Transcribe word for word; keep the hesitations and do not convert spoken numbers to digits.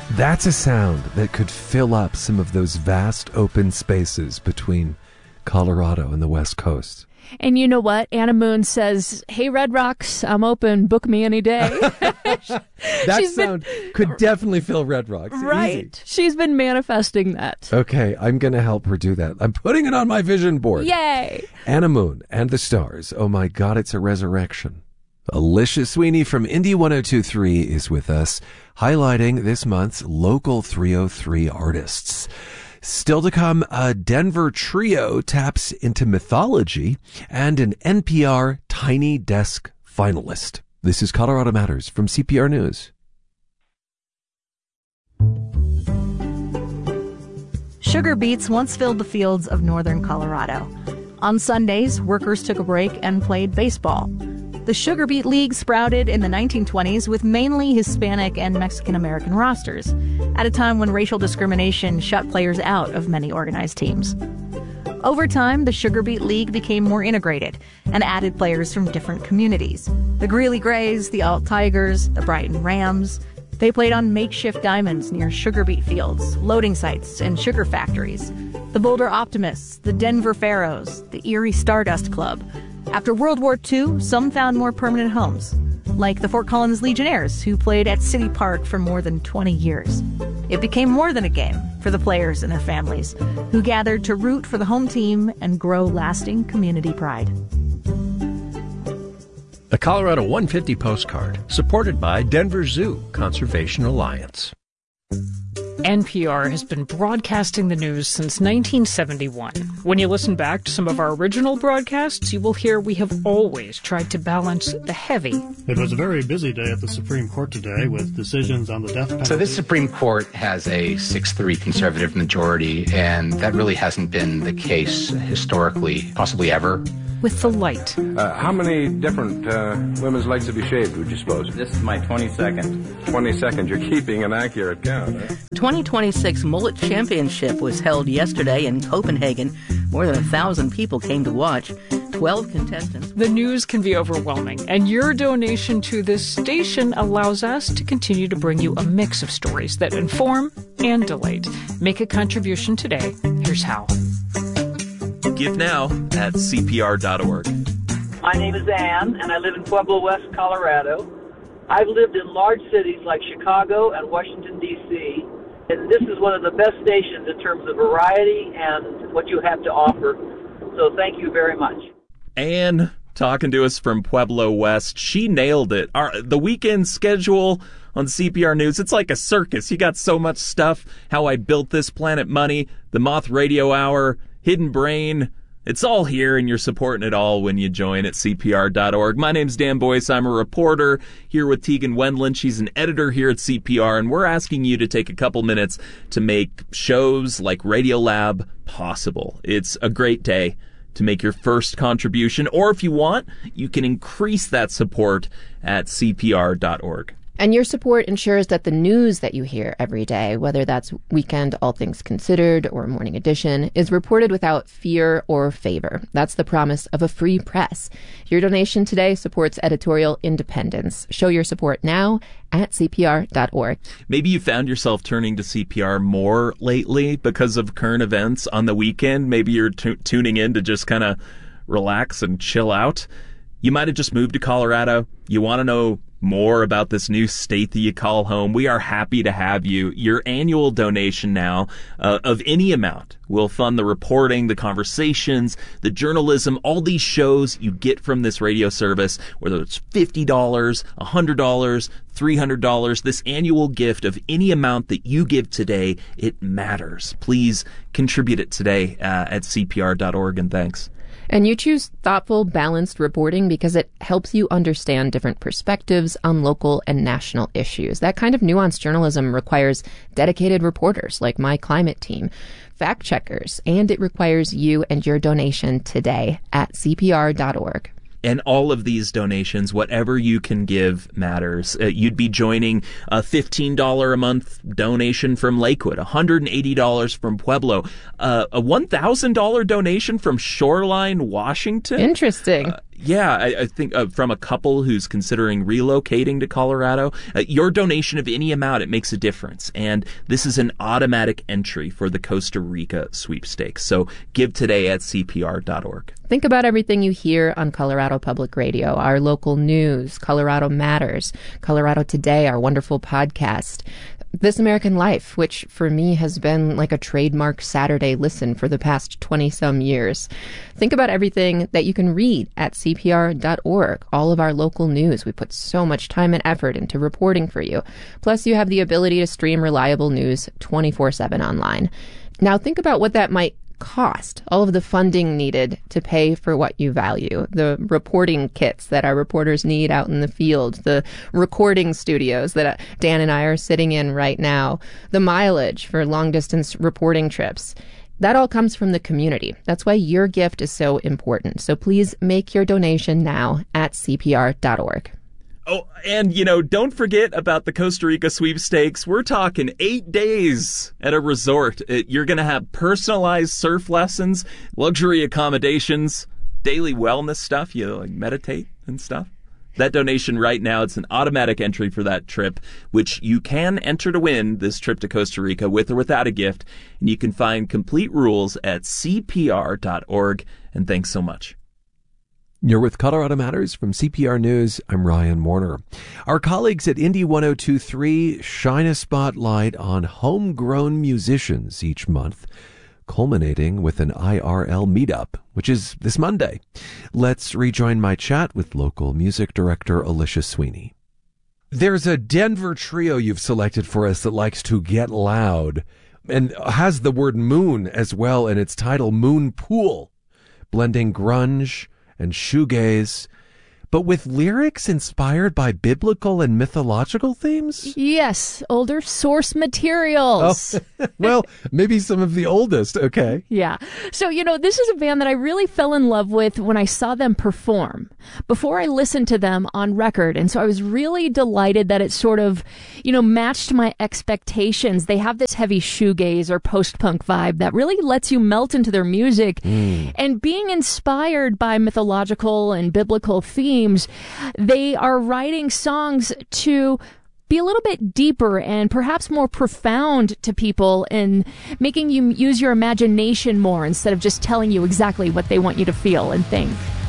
That's a sound that could fill up some of those vast open spaces between Colorado and the West Coast. And you know what? Anna Moon says, hey, Red Rocks, I'm open. Book me any day. That She's sound been, could definitely fill Red Rocks. Right. Easy. She's been manifesting that. Okay, I'm going to help her do that. I'm putting it on my vision board. Yay. Anna Moon and the Stars. Oh, my God, it's a resurrection. Alicia Sweeney from Indie one oh two point three is with us, highlighting this month's local three oh three artists. Still to come, a Denver trio taps into mythology and an N P R Tiny Desk finalist. This is Colorado Matters from C P R News. Sugar beets once filled the fields of northern Colorado. On Sundays, workers took a break and played baseball. The Sugar Beet League sprouted in the nineteen twenties with mainly Hispanic and Mexican-American rosters, at a time when racial discrimination shut players out of many organized teams. Over time, the Sugar Beet League became more integrated and added players from different communities. The Greeley Grays, the Alt Tigers, the Brighton Rams. They played on makeshift diamonds near sugar beet fields, loading sites, and sugar factories. The Boulder Optimists, the Denver Pharaohs, the Erie Stardust Club. After World War Two, some found more permanent homes, like the Fort Collins Legionnaires, who played at City Park for more than twenty years. It became more than a game for the players and their families, who gathered to root for the home team and grow lasting community pride. A Colorado one fifty postcard, supported by Denver Zoo Conservation Alliance. N P R has been broadcasting the news since nineteen seventy-one. When you listen back to some of our original broadcasts, you will hear we have always tried to balance the heavy. It was a very busy day at the Supreme Court today with decisions on the death penalty. So this Supreme Court has a six three conservative majority, and that really hasn't been the case historically, possibly ever. With the light. Uh, how many different uh, women's legs have you shaved, would you suppose? This is my twenty-second. twenty-second. You're keeping an accurate count, huh? twenty twenty-six Mullet Championship was held yesterday in Copenhagen. More than a thousand people came to watch. twelve contestants. The news can be overwhelming, and your donation to this station allows us to continue to bring you a mix of stories that inform and delight. Make a contribution today. Here's how. Give now at C P R dot org. My name is Ann, and I live in Pueblo West, Colorado. I've lived in large cities like Chicago and Washington, D C, and this is one of the best stations in terms of variety and what you have to offer. So thank you very much. Ann, talking to us from Pueblo West. She nailed it. Our, the weekend schedule on C P R News, it's like a circus. You got so much stuff. How I Built This, Planet Money, the Moth Radio Hour, Hidden Brain. It's all here, and you're supporting it all when you join at C P R dot org. My name's Dan Boyce. I'm a reporter here with Tegan Wendland. She's an editor here at C P R, and we're asking you to take a couple minutes to make shows like Radiolab possible. It's a great day to make your first contribution, or if you want, you can increase that support at C P R dot org. And your support ensures that the news that you hear every day, whether that's Weekend All Things Considered or Morning Edition, is reported without fear or favor. That's the promise of a free press. Your donation today supports editorial independence. Show your support now at C P R dot org. Maybe you found yourself turning to C P R more lately because of current events on the weekend. Maybe you're t- tuning in to just kind of relax and chill out. You might have just moved to Colorado. You want to know more about this new state that you call home. We are happy to have you. Your annual donation now uh, of any amount will fund the reporting, the conversations, the journalism, all these shows you get from this radio service, whether it's fifty dollars, one hundred dollars, three hundred dollars. This annual gift of any amount that you give today, it matters. Please contribute it today uh, at C P R dot org, and thanks. And you choose thoughtful, balanced reporting because it helps you understand different perspectives on local and national issues. That kind of nuanced journalism requires dedicated reporters like my climate team, fact checkers, and it requires you and your donation today at C P R dot org. And all of these donations, whatever you can give, matters. Uh, you'd be joining a fifteen dollars a month donation from Lakewood, one hundred eighty dollars from Pueblo, uh, a one thousand dollars donation from Shoreline, Washington. Interesting. Uh, Yeah, I, I think uh, from a couple who's considering relocating to Colorado, uh, your donation of any amount, it makes a difference. And this is an automatic entry for the Costa Rica sweepstakes. So give today at C P R dot org. Think about everything you hear on Colorado Public Radio, our local news, Colorado Matters, Colorado Today, our wonderful podcast. This American Life, which for me has been like a trademark Saturday listen for the past twenty-some years. Think about everything that you can read at C P R dot org, all of our local news. We put so much time and effort into reporting for you. Plus, you have the ability to stream reliable news twenty-four seven online. Now, think about what that might cost, all of the funding needed to pay for what you value, the reporting kits that our reporters need out in the field, the recording studios that Dan and I are sitting in right now, the mileage for long distance reporting trips. That all comes from the community. That's why your gift is so important. So please make your donation now at C P R dot org. Oh, and, you know, don't forget about the Costa Rica sweepstakes. We're talking eight days at a resort. It, you're going to have personalized surf lessons, luxury accommodations, daily wellness stuff. You like meditate and stuff. That donation right now, it's an automatic entry for that trip, which you can enter to win this trip to Costa Rica with or without a gift. And you can find complete rules at C P R dot org. And thanks so much. You're with Colorado Matters from C P R News. I'm Ryan Warner. Our colleagues at Indy one oh two point three shine a spotlight on homegrown musicians each month, culminating with an I R L meetup, which is this Monday. Let's rejoin my chat with local music director Alicia Sweeney. There's a Denver trio you've selected for us that likes to get loud and has the word moon as well in its title, Moon Pool, blending grunge and shoegaze, but with lyrics inspired by biblical and mythological themes? Yes, older source materials. Oh, well, maybe some of the oldest. Okay. Yeah. So, you know, this is a band that I really fell in love with when I saw them perform before I listened to them on record. And so I was really delighted that it sort of, you know, matched my expectations. They have this heavy shoegaze or post-punk vibe that really lets you melt into their music. Mm. And being inspired by mythological and biblical themes, they are writing songs to be a little bit deeper and perhaps more profound to people and making you use your imagination more instead of just telling you exactly what they want you to feel and think.